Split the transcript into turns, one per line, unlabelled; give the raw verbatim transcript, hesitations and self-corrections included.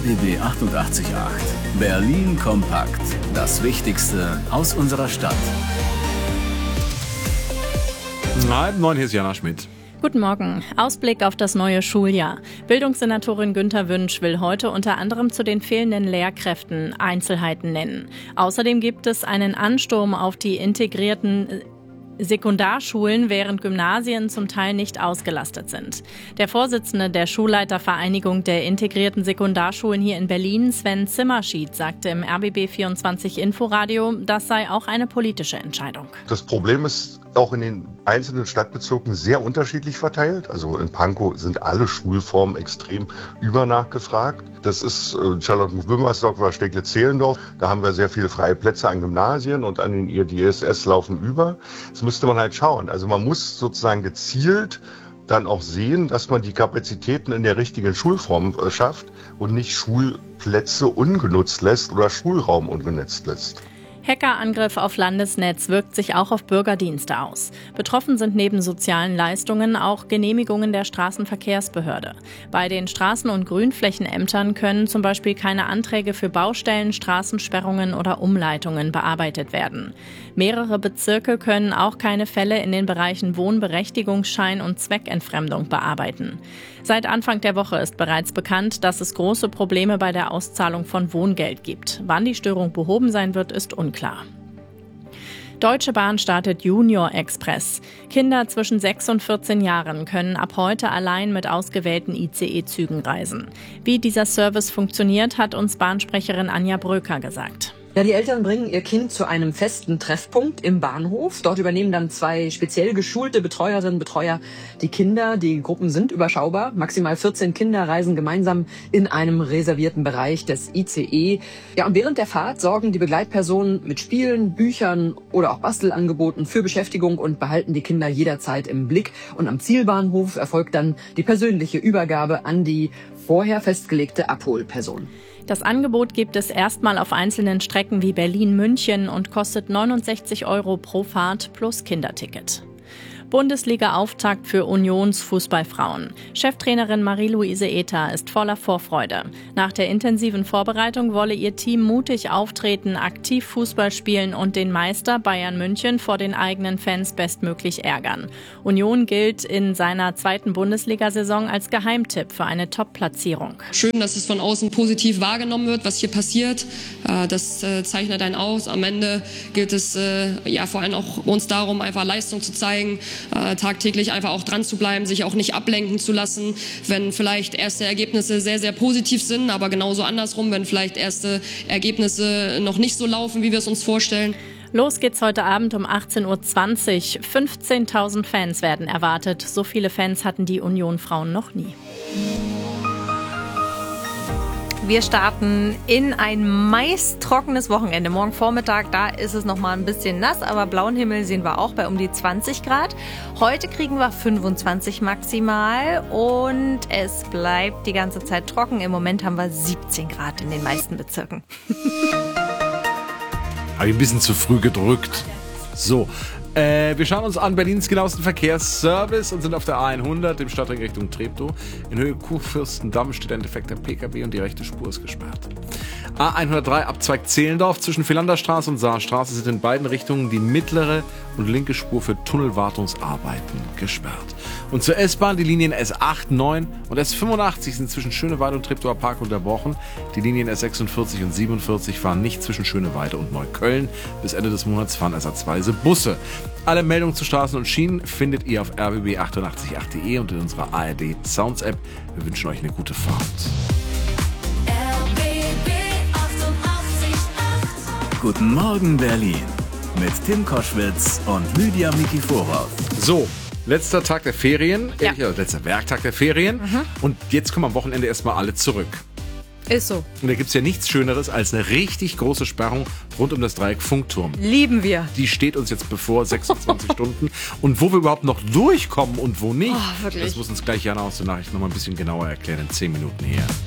B B achtundachtzig Komma acht. Berlin kompakt. Das Wichtigste aus unserer Stadt.
Halb neun, hier ist Jana Schmidt.
Guten Morgen. Ausblick auf das neue Schuljahr. Bildungssenatorin Günther Wünsch will heute unter anderem zu den fehlenden Lehrkräften Einzelheiten nennen. Außerdem gibt es einen Ansturm auf die integrierten Sekundarschulen, während Gymnasien zum Teil nicht ausgelastet sind. Der Vorsitzende der Schulleitervereinigung der integrierten Sekundarschulen hier in Berlin, Sven Zimmerschied, sagte im R B B vierundzwanzig Inforadio, das sei auch eine politische Entscheidung.
Das Problem ist auch in den einzelnen Stadtbezirken sehr unterschiedlich verteilt. Also in Pankow sind alle Schulformen extrem übernachgefragt. Das ist äh, Charlottenburg-Wilmersdorf oder Steglitz-Zehlendorf. Da haben wir sehr viele freie Plätze an Gymnasien und an den I D S S laufen über. Das müsste man halt schauen. Also man muss sozusagen gezielt dann auch sehen, dass man die Kapazitäten in der richtigen Schulform äh, schafft und nicht Schulplätze ungenutzt lässt oder Schulraum ungenutzt lässt.
Hackerangriff auf Landesnetz wirkt sich auch auf Bürgerdienste aus. Betroffen sind neben sozialen Leistungen auch Genehmigungen der Straßenverkehrsbehörde. Bei den Straßen- und Grünflächenämtern können zum Beispiel keine Anträge für Baustellen, Straßensperrungen oder Umleitungen bearbeitet werden. Mehrere Bezirke können auch keine Fälle in den Bereichen Wohnberechtigungsschein und Zweckentfremdung bearbeiten. Seit Anfang der Woche ist bereits bekannt, dass es große Probleme bei der Auszahlung von Wohngeld gibt. Wann die Störung behoben sein wird, ist unklar. Deutsche Bahn startet Junior Express. Kinder zwischen sechs und vierzehn Jahren können ab heute allein mit ausgewählten I C E-Zügen reisen. Wie dieser Service funktioniert, hat uns Bahnsprecherin Anja Bröker gesagt.
Ja, die Eltern bringen ihr Kind zu einem festen Treffpunkt im Bahnhof. Dort übernehmen dann zwei speziell geschulte Betreuerinnen und Betreuer die Kinder. Die Gruppen sind überschaubar. Maximal vierzehn Kinder reisen gemeinsam in einem reservierten Bereich des I C E. Ja, und während der Fahrt sorgen die Begleitpersonen mit Spielen, Büchern oder auch Bastelangeboten für Beschäftigung und behalten die Kinder jederzeit im Blick. Und am Zielbahnhof erfolgt dann die persönliche Übergabe an die vorher festgelegte Abholperson.
Das Angebot gibt es erstmal auf einzelnen Strecken wie Berlin-München und kostet neunundsechzig Euro pro Fahrt plus Kinderticket. Bundesliga-Auftakt für Unions Fußballfrauen. Cheftrainerin Marie-Louise Ether ist voller Vorfreude. Nach der intensiven Vorbereitung wolle ihr Team mutig auftreten, aktiv Fußball spielen und den Meister Bayern München vor den eigenen Fans bestmöglich ärgern. Union gilt in seiner zweiten Bundesliga-Saison als Geheimtipp für eine Top-Platzierung.
Schön, dass es von außen positiv wahrgenommen wird, was hier passiert. Das zeichnet einen aus. Am Ende gilt es ja vor allem auch uns darum, einfach Leistung zu zeigen, Äh, tagtäglich einfach auch dran zu bleiben, sich auch nicht ablenken zu lassen, wenn vielleicht erste Ergebnisse sehr, sehr positiv sind, aber genauso andersrum, wenn vielleicht erste Ergebnisse noch nicht so laufen, wie wir es uns vorstellen.
Los geht's heute Abend um achtzehn Uhr zwanzig. fünfzehntausend Fans werden erwartet. So viele Fans hatten die Union-Frauen noch nie.
Wir starten in ein meist trockenes Wochenende. Morgen Vormittag, da ist es noch mal ein bisschen nass, aber blauen Himmel sehen wir auch bei um die zwanzig Grad. Heute kriegen wir fünfundzwanzig maximal und es bleibt die ganze Zeit trocken. Im Moment haben wir siebzehn Grad in den meisten Bezirken.
Habe ich ein bisschen zu früh gedrückt. So, äh, wir schauen uns an Berlins genauesten Verkehrsservice und sind auf der A hundert im Stadtring Richtung Treptow. In Höhe Kurfürstendamm steht ein defekter P K W und die rechte Spur ist gesperrt. A hundertdrei Abzweig Zehlendorf zwischen Philanderstraße und Saarstraße sind in beiden Richtungen die mittlere und linke Spur für Tunnelwartungsarbeiten gesperrt. Und zur S-Bahn die Linien S acht, neun und S fünfundachtzig sind zwischen Schöneweide und Treptower Park unterbrochen. Die Linien S sechsundvierzig und siebenundvierzig fahren nicht zwischen Schöneweide und Neukölln. Bis Ende des Monats fahren ersatzweise Busse. Alle Meldungen zu Straßen und Schienen findet ihr auf r b b achtundachtzig punkt acht punkt d e und in unserer A R D Sounds App. Wir wünschen euch eine gute Fahrt.
Guten Morgen Berlin mit Tim Koschwitz und Lydia Mikiforov.
So, letzter Tag der Ferien,
Ja.
äh, letzter Werktag der Ferien
Mhm.
und jetzt kommen am Wochenende erstmal alle zurück.
Ist so.
Und da gibt es ja nichts Schöneres als eine richtig große Sperrung rund um das Dreieck Funkturm.
Lieben wir.
Die steht uns jetzt bevor, sechsundzwanzig Stunden. Und wo wir überhaupt noch durchkommen und wo nicht,
Oh, wirklich.
das muss uns gleich Jana aus der Nachricht noch mal ein bisschen genauer erklären in zehn Minuten hier.